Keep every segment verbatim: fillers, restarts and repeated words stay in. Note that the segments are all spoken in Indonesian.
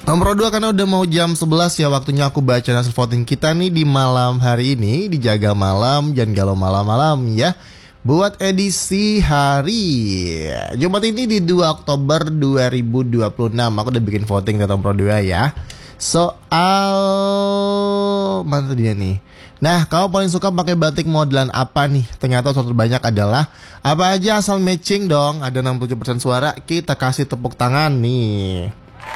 Nomor dua, karena udah mau jam sebelas ya, waktunya aku baca hasil voting kita nih di malam hari ini. Dijaga malam, jangan galau malam-malam ya. Buat edisi hari Jumat ini di dua Oktober dua ribu dua puluh enam. Aku udah bikin voting di nomor dua ya. Soal mana dia nih? Nah, kau paling suka pakai batik modelan apa nih? Ternyata soal terbanyak adalah apa aja asal matching dong. Ada enam puluh tujuh persen suara. Kita kasih tepuk tangan nih.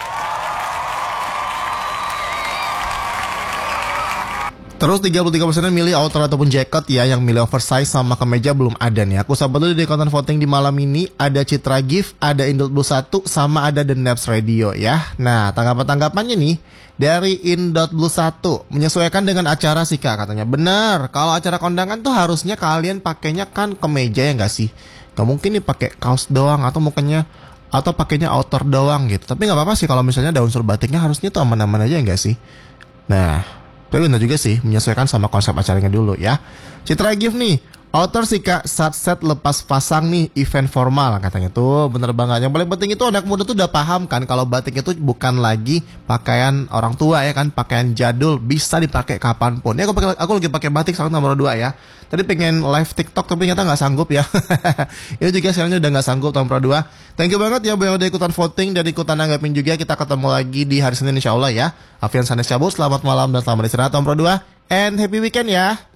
Terus tiga puluh tiga persen milih outer ataupun jacket ya. Yang milih oversize sama kemeja belum ada nih. Aku sahabat dulu di konten voting di malam ini. Ada Citra Gift, ada Indot dua puluh satu, sama ada The Naps Radio ya. Nah, tanggapan-tanggapannya nih dari Indot dua puluh satu. Menyesuaikan dengan acara sih kak, katanya. Bener, kalau acara kondangan tuh harusnya kalian pakainya kan kemeja ya gak sih? Gak mungkin nih pakai kaos doang atau mukanya atau pakainya outer doang gitu. Tapi gak apa-apa sih kalau misalnya ada unsur batiknya, harusnya tuh aman-aman aja ya gak sih? Nah, tapi benar juga sih, menyesuaikan sama konsep acaranya dulu ya. Citra Gift nih, outer sih kak, saat set lepas pasang nih, event formal katanya tuh. Bener banget, yang paling penting itu anak muda tuh udah paham kan kalau batik itu bukan lagi pakaian orang tua ya kan, pakaian jadul, bisa dipakai kapanpun. Ya aku, pakai, aku lagi pakai batik saat nomor dua ya. Tadi pengen live TikTok tapi ternyata nggak sanggup ya. Ini juga sekarang udah nggak sanggup nomor dua. Thank you banget ya yang udah ikutan voting dan ikutan nanggapin juga. Kita ketemu lagi di hari Senin insya Allah ya. Alfian Sanes cabut, selamat malam dan selamat istirahat nomor dua. And happy weekend ya.